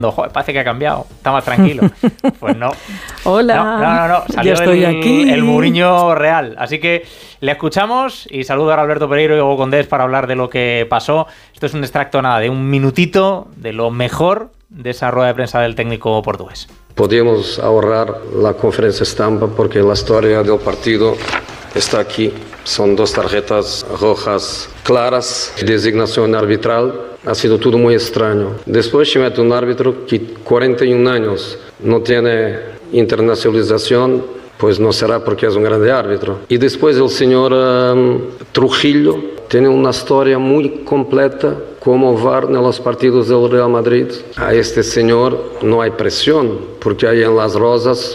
Joder, parece que ha cambiado, está más tranquilo. Pues no. Hola. No. Salió ya estoy aquí. El Mourinho real. Así que le escuchamos y saludo a Alberto Pereiro y Hugo Condés para hablar de lo que pasó. Esto es un extracto de un minutito de lo mejor de esa rueda de prensa del técnico portugués. Podíamos ahorrar la conferencia estampa porque la historia del partido está aquí. Son 2 tarjetas rojas claras, designación arbitral. Ha sido todo muy extraño. Después se mete un árbitro que 41 años no tiene internacionalización, pues no será porque es un grande árbitro. Y después el señor Trujillo tiene una historia muy completa como VAR en los partidos del Real Madrid. A este señor no hay presión, porque hay en Las Rosas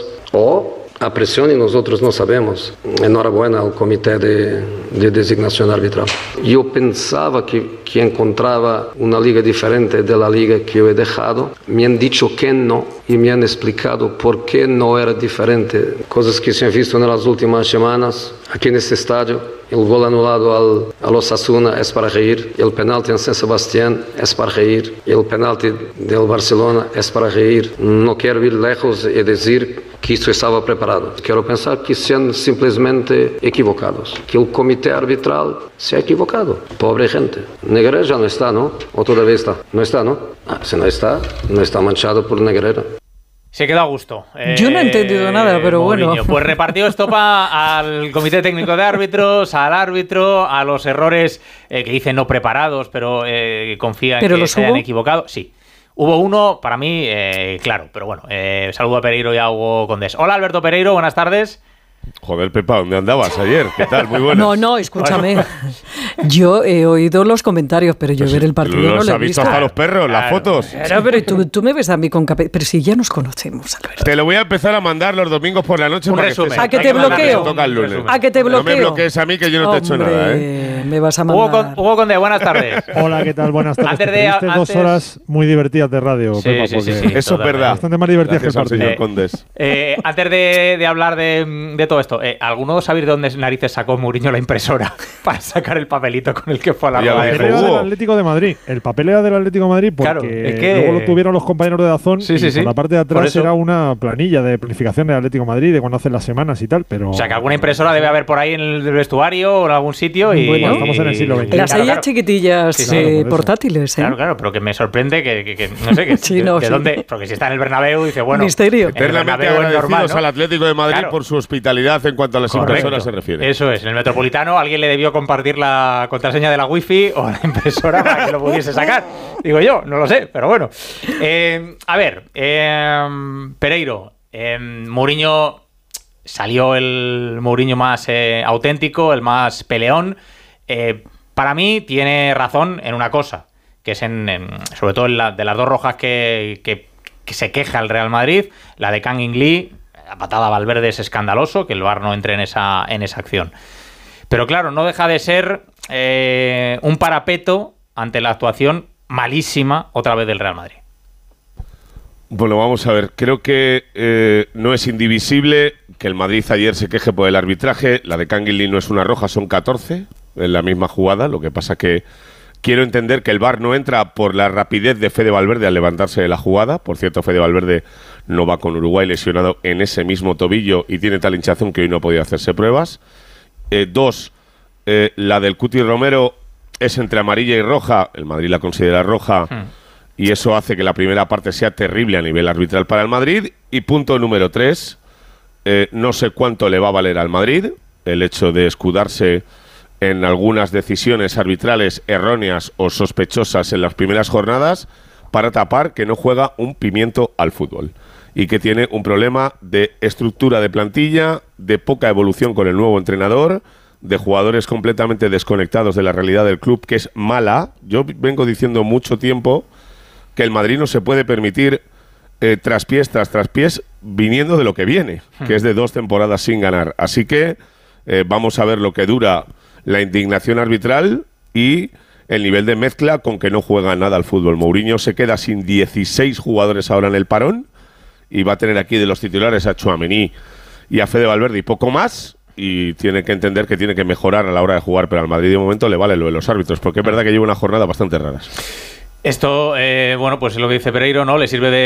a presión y nosotros no sabemos. Enhorabuena al comité de designación arbitral. Yo pensaba que encontraba una liga diferente de la liga que yo he dejado. Me han dicho que no y me han explicado por qué no era diferente. Cosas que se han visto en las últimas semanas aquí en este estadio. El gol anulado al Osasuna es para reír. El penalti en San Sebastián es para reír. El penalti del Barcelona es para reír. No quiero ir lejos y decir que esto estaba preparado. Quiero pensar que sean simplemente equivocados. Que el comité arbitral se ha equivocado. Pobre gente. Negreira ya no está, ¿no? ¿O todavía está? No está, ¿no? Si no está manchado por Negreira. Se quedó a gusto. Yo no he entendido nada, pero Mourinho. bueno. Pues repartió estopa al comité técnico de árbitros, al árbitro, a los errores que dicen no preparados, pero confía en que se hayan equivocado. Sí. Hubo uno, para mí, claro, pero bueno, saludo a Pereiro y a Hugo Condés. Hola, Alberto Pereiro, buenas tardes. Joder, Pepa, ¿dónde andabas ayer? ¿Qué tal? Muy buenas. No, escúchame. Yo he oído los comentarios, pero yo ver el partido no lo he visto. ¿Los ha visto hasta los perros, las fotos? Pero tú me ves a mí con cabeza. Pero si ya nos conocemos, Alberto. Te lo voy a empezar a mandar los domingos por la noche. Un resumen. ¿A que te bloqueo? ¿A que te bloqueo? No me bloquees a mí, que yo no te he hecho nada, ¿eh? Me vas a mandar. Hugo Condés, buenas tardes. Hola, ¿qué tal? Buenas tardes. Antes 2 horas muy divertidas de radio, Pepa, sí. Eso es verdad. Bastante más divertidas que el partido. Señor Condés. Antes de hablar de todo esto, ¿alguno sabéis de dónde narices sacó Mourinho la impresora para sacar el papelito con el que fue a la rueda de El prensa? papel del Atlético de Madrid. El papel era del Atlético de Madrid porque Claro, es que luego lo tuvieron los compañeros de Dazón y por la parte de atrás era una planilla de planificación del Atlético de Madrid de cuando hacen las semanas y tal, pero… O sea, que alguna impresora debe haber por ahí en el vestuario o en algún sitio y… Bueno, estamos en el siglo XXI. Las sillas chiquitillas portátiles, ¿eh? Claro, pero que me sorprende que no sé, de dónde… Porque si está en el Bernabéu, dice, bueno… Misterio. Eternamente agradecidos al Atlético de Madrid por su hospitalidad en cuanto a las impresoras se refiere. Eso es, en el Metropolitano alguien le debió compartir la contraseña de la wifi o la impresora para que lo pudiese sacar. Digo yo, no lo sé, pero bueno. A ver, Pereiro, Mourinho salió el Mourinho más auténtico, el más peleón. Para mí tiene razón en una cosa, que es sobre todo de las 2 rojas que se queja el Real Madrid, la de Kang In Lee. La patada a Valverde es escandaloso, que el VAR no entre en esa acción. Pero claro, no deja de ser un parapeto ante la actuación malísima otra vez del Real Madrid. Bueno, vamos a ver. Creo que no es indivisible que el Madrid ayer se queje por el arbitraje. La de Kang In Lee no es una roja, son 14 en la misma jugada. Lo que pasa que quiero entender que el VAR no entra por la rapidez de Fede Valverde al levantarse de la jugada. Por cierto, Fede Valverde no va con Uruguay lesionado en ese mismo tobillo y tiene tal hinchazón que hoy no ha podido hacerse pruebas. 2, la del Cuti Romero es entre amarilla y roja. El Madrid la considera roja y eso hace que la primera parte sea terrible a nivel arbitral para el Madrid. Y punto número 3, no sé cuánto le va a valer al Madrid el hecho de escudarse en algunas decisiones arbitrales erróneas o sospechosas en las primeras jornadas para tapar que no juega un pimiento al fútbol y que tiene un problema de estructura de plantilla, de poca evolución con el nuevo entrenador, de jugadores completamente desconectados de la realidad del club, que es mala. Yo vengo diciendo mucho tiempo que el Madrid no se puede permitir traspiés tras traspiés viniendo de lo que viene, que es de 2 temporadas sin ganar. Así que vamos a ver lo que dura la indignación arbitral y el nivel de mezcla con que no juega nada al fútbol. Mourinho se queda sin 16 jugadores ahora en el parón y va a tener aquí de los titulares a Tchouaméni y a Fede Valverde y poco más, y tiene que entender que tiene que mejorar a la hora de jugar, pero al Madrid de momento le vale lo de los árbitros, porque es verdad que lleva una jornada bastante raras. Esto, bueno, pues es lo que dice Pereiro, ¿no? Le sirve de